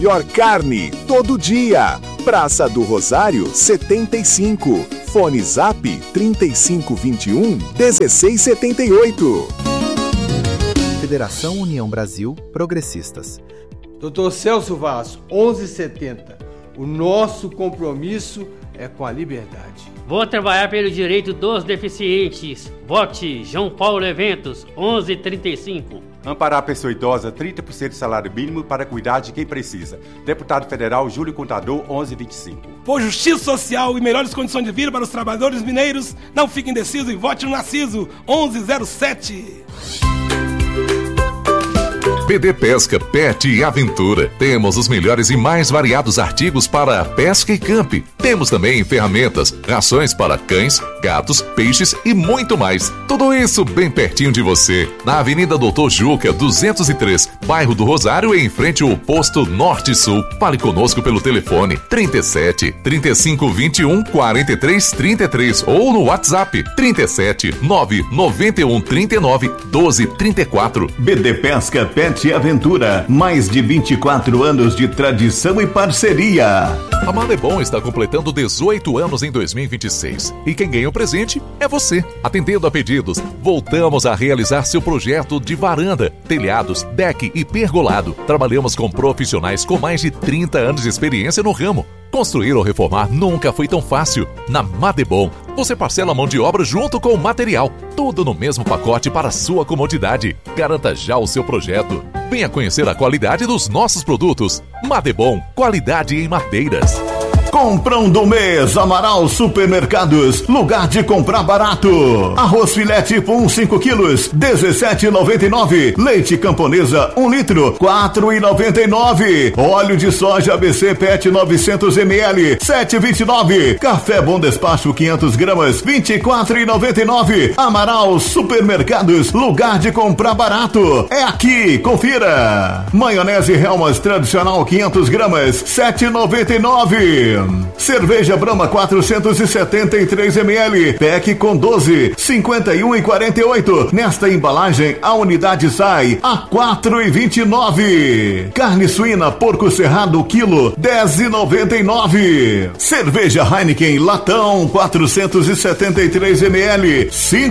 Melhor carne, todo dia. Praça do Rosário, 75. Fone Zap, 3521-1678. Federação União Brasil Progressistas. Dr. Celso Vaz, 1170. O nosso compromisso é com a liberdade. Vou trabalhar pelo direito dos deficientes. Vote João Paulo Eventos, 1135. Amparar a pessoa idosa, 30% do salário mínimo para cuidar de quem precisa. Deputado Federal Júlio Contador, 1125. Por justiça social e melhores condições de vida para os trabalhadores mineiros, não fique indeciso e vote no Narciso, 1107. BD Pesca, Pet e Aventura. Temos os melhores e mais variados artigos para pesca e camp. Temos também ferramentas, rações para cães, gatos, peixes e muito mais. Tudo isso bem pertinho de você. Na Avenida Doutor Juca, 203, bairro do Rosário, em frente ao posto Norte Sul. Fale conosco pelo telefone 37 35 21 43 33 ou no WhatsApp 37 9 91 39 12 34. BD Pesca, Pet e Aventura, mais de 24 anos de tradição e parceria. A Madebom está completando 18 anos em 2026 e quem ganha o presente é você. Atendendo a pedidos, voltamos a realizar seu projeto de varanda, telhados, deck e pergolado. Trabalhamos com profissionais com mais de 30 anos de experiência no ramo. Construir ou reformar nunca foi tão fácil. Na Madebom, você parcela a mão de obra junto com o material. Tudo no mesmo pacote para sua comodidade. Garanta já o seu projeto. Venha conhecer a qualidade dos nossos produtos. Madebom, qualidade em madeiras. Comprão do mês, Amaral Supermercados, lugar de comprar barato. Arroz filé tipo 1,5 quilos, R$17,99. Leite Camponesa, 1 litro, R$4,99. Óleo de soja ABC PET 900 ml, R$7,29. Café Bom Despacho 500 gramas, R$24,99. Amaral Supermercados, lugar de comprar barato. É aqui, confira. Maionese Helmas tradicional 500 gramas, R$7,99. Cerveja Brahma 473 ml, PEC com 12, 51,48. Nesta embalagem, a unidade sai a R$4,29. Carne suína Porco Cerrado quilo, R$10,99. Cerveja Heineken latão 473 ml,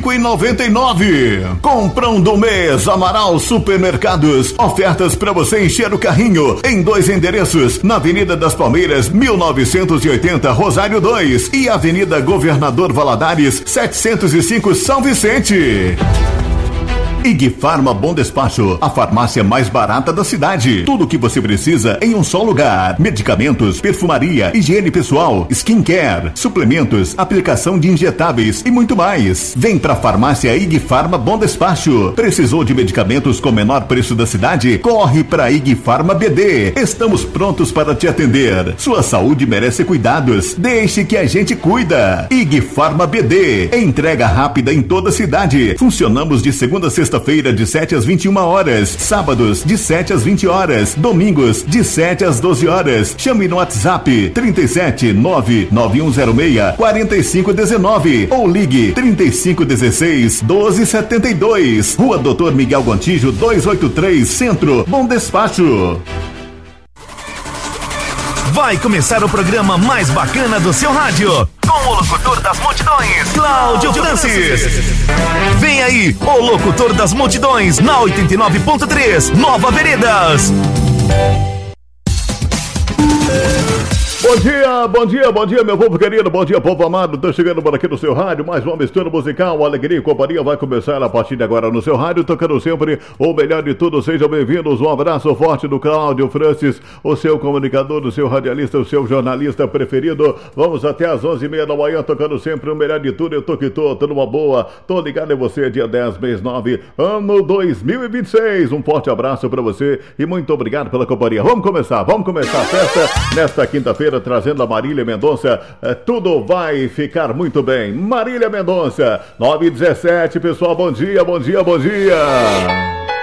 R$5,99. Comprão do mês, Amaral Supermercados. Ofertas para você encher o carrinho em 2 endereços, na Avenida das Palmeiras, 1980, Rosário 2 e Avenida Governador Valadares, 705, São Vicente. IG Farma Bom Despacho, a farmácia mais barata da cidade. Tudo o que você precisa em um só lugar. Medicamentos, perfumaria, higiene pessoal, skincare, suplementos, aplicação de injetáveis e muito mais. Vem pra farmácia IG Farma Bom Despacho. Precisou de medicamentos com menor preço da cidade? Corre pra IG Farma BD. Estamos prontos para te atender. Sua saúde merece cuidados. Deixe que a gente cuida. IG Farma BD. Entrega rápida em toda a cidade. Funcionamos de segunda a sexta-feira de 7 às 21 horas, sábados de 7 às 20 horas, domingos de 7 às 12 horas. Chame no WhatsApp 37 99106 4519 ou ligue 3516 1272. Rua Doutor Miguel Gontijo 283, Centro. Bom Despacho. Vai começar o programa mais bacana do seu rádio, com o locutor das multidões, Cláudio Francis. Vem aí, o locutor das multidões, na 89.3, Nova Veredas. Bom dia, meu povo querido, bom dia, povo amado. Tô chegando por aqui no seu rádio, mais uma mistura musical, alegria e companhia vai começar a partir de agora no seu rádio, tocando sempre o melhor de tudo. Sejam bem-vindos, um abraço forte do Cláudio Francis, o seu comunicador, o seu radialista, o seu jornalista preferido. Vamos até às 11h30 da manhã, tocando sempre o melhor de tudo. Eu tô que tô numa boa, tô ligado em você, dia 10, mês 9, ano 2026. Um forte abraço pra você e muito obrigado pela companhia. Vamos começar a festa nesta quinta-feira, trazendo a Marília Mendonça. Tudo vai ficar muito bem. Marília Mendonça, 9h17, pessoal, bom dia.